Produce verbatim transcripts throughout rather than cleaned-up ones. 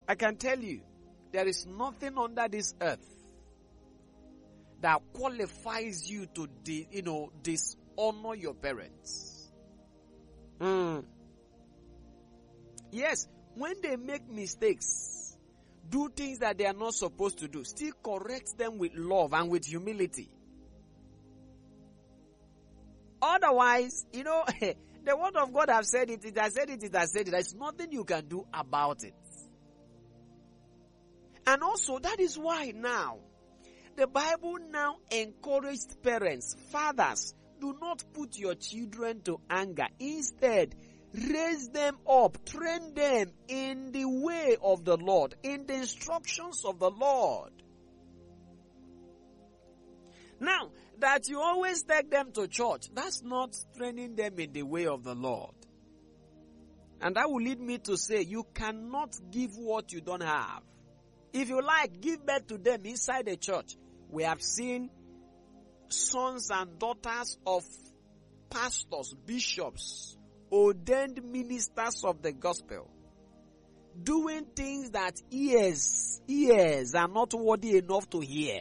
I can tell you, there is nothing under this earth that qualifies you to, di- you know, dishonor your parents. Mm. Yes, when they make mistakes, do things that they are not supposed to do, still correct them with love and with humility. Otherwise, you know, the word of God has said it, it has said it, it has said it. There's nothing you can do about it. And also, that is why now, the Bible now encouraged parents, fathers, do not put your children to anger. Instead, raise them up, train them in the way of the Lord, in the instructions of the Lord. Now, that you always take them to church, that's not training them in the way of the Lord. And that will lead me to say, you cannot give what you don't have. If you like, give birth to them inside the church. We have seen sons and daughters of pastors, bishops, ordained ministers of the gospel, doing things that ears, ears are not worthy enough to hear.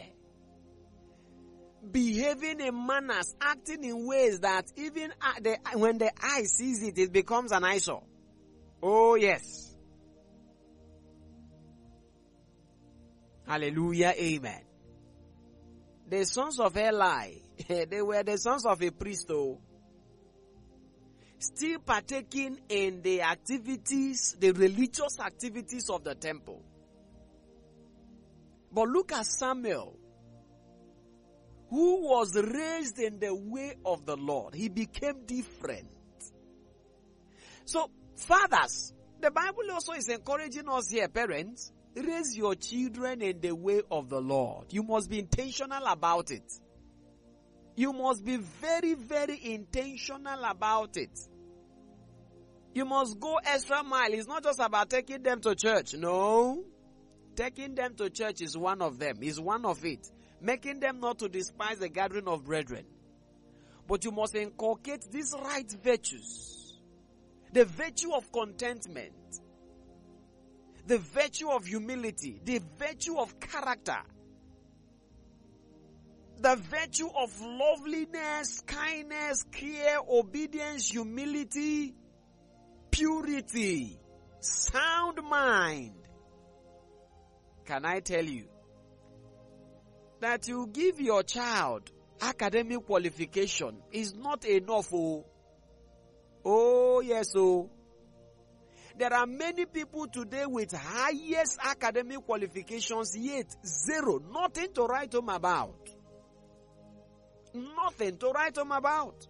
Behaving in manners, acting in ways that even the, when the eye sees it, it becomes an eyesore. Oh yes. Hallelujah, amen. The sons of Eli, they were the sons of a priest, though, still partaking in the activities, the religious activities of the temple. But look at Samuel, who was raised in the way of the Lord. He became different. So, fathers, the Bible also is encouraging us here, parents, raise your children in the way of the Lord. You must be intentional about it. You must be very, very intentional about it. You must go extra mile. It's not just about taking them to church. No. Taking them to church is one of them. Is one of it. Making them not to despise the gathering of brethren. But you must inculcate these right virtues. The virtue of contentment. The virtue of humility. The virtue of character. The virtue of loveliness, kindness, care, obedience, humility, purity, sound mind. Can I tell you that you give your child academic qualification is not enough? Oh, oh yes, oh. There are many people today with highest academic qualifications, yet zero, nothing to write home about. Nothing to write home about.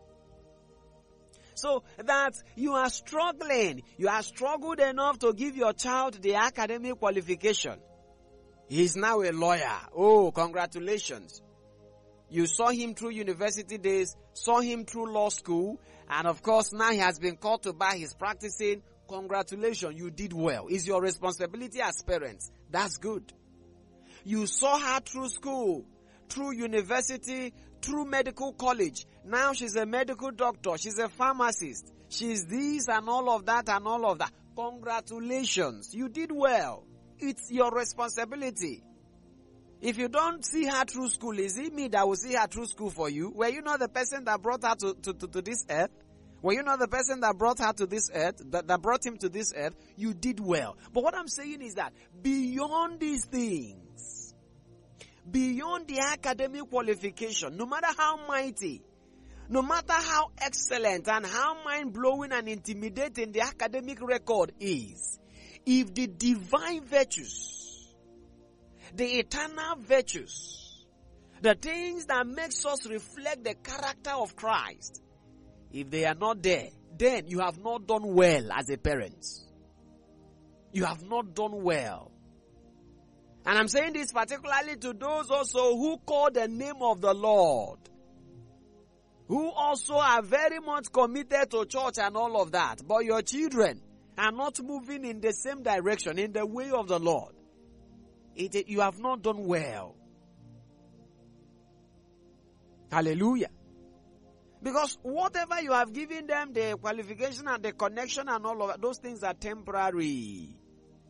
So that you are struggling, you are struggled enough to give your child the academic qualification. He is now a lawyer. Oh, congratulations. You saw him through university days, saw him through law school, and of course now he has been called to bar his practicing. Congratulations, you did well. It's your responsibility as parents. That's good. You saw her through school, through university, through medical college. Now she's a medical doctor. She's a pharmacist. She's this and all of that and all of that. Congratulations. You did well. It's your responsibility. If you don't see her through school, is it me that will see her through school for you? Were you not the person that brought her to, to, to, to this earth? Were you not the person that brought her to this earth, that, that brought him to this earth? You did well. But what I'm saying is that beyond these things, beyond the academic qualification, no matter how mighty, no matter how excellent and how mind-blowing and intimidating the academic record is, if the divine virtues, the eternal virtues, the things that makes us reflect the character of Christ, if they are not there, then you have not done well as a parent. You have not done well. And I'm saying this particularly to those also who call the name of the Lord, who also are very much committed to church and all of that, but your children are not moving in the same direction, in the way of the Lord. It, you have not done well. Hallelujah. Because whatever you have given them, the qualification and the connection and all of that, those things are temporary.